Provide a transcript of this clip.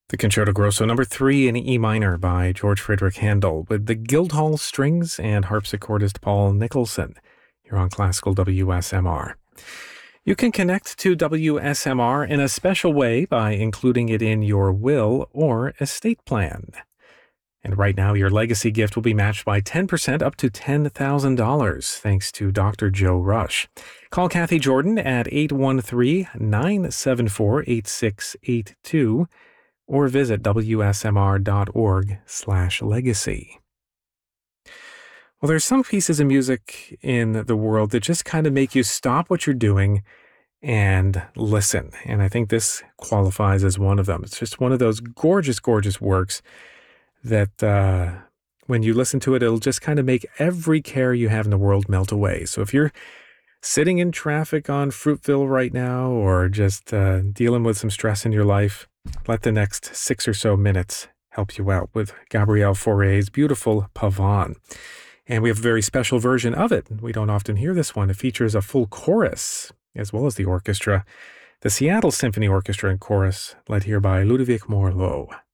The Concerto Grosso number 3 in E minor by George Frideric Handel with the Guildhall Strings and harpsichordist Paul Nicholson here on Classical WSMR. You can connect to WSMR in a special way by including it in your will or estate plan. And right now, your legacy gift will be matched by 10% up to $10,000, thanks to Dr. Joe Rush. Call Kathy Jordan at 813-974-8682 or visit wsmr.org/legacy. Well, there's some pieces of music in the world that just kind of make you stop what you're doing and listen. And I think this qualifies as one of them. It's just one of those gorgeous, gorgeous works that when you listen to it, it'll just kind of make every care you have in the world melt away. So if you're sitting in traffic on Fruitville right now or just dealing with some stress in your life, let the next 6 or so minutes help you out with Gabrielle Fauré's beautiful Pavane. And we have a very special version of it. We don't often hear this one. It features a full chorus as well as the orchestra. The Seattle Symphony Orchestra and Chorus, led here by Ludovic Morlot.